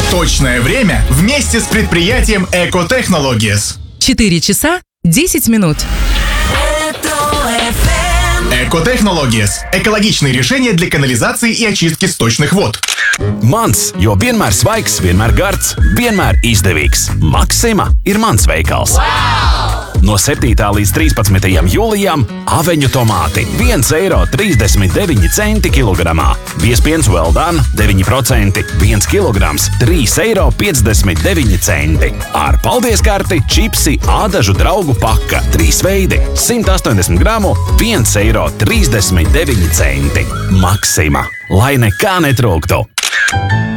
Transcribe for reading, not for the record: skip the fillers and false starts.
Точное время вместе с предприятием Экотехнологиes. 4 часа 10 минут. Экотехнологиes – экологичные решения для канализации и очистки сточных вод. Mans, jo vienmēr svaigs, vienmēr gards, vienmēr izdevīgs. Maxima ir mans veikals. No 7. līdz 13. jūlijam aveņu tomāti 1,39 eiro kilogramā. Biespiens well done 9%, 1 kilograms 3,59 eiro. Ar paldies karti čipsi ādažu draugu paka 3 veidi 180 gramu 1,39 eiro. Maxima, lai nekā netrūktu!